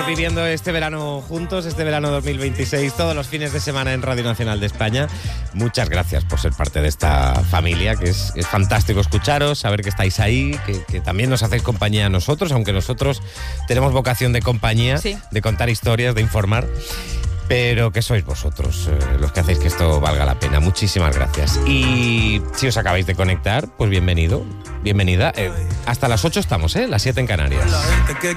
viviendo este verano juntos, este verano 2026, todos los fines de semana en Radio Nacional de España. Muchas gracias por ser parte de esta familia, que es fantástico escucharos, saber que estáis ahí, que también nos hacéis compañía a nosotros, aunque nosotros tenemos vocación de compañía, sí, de contar historias, de informar. Pero que sois vosotros los que hacéis que esto valga la pena. Muchísimas gracias. Y si os acabáis de conectar, pues bienvenido, bienvenida. Hasta las 8 estamos, las 7 en Canarias.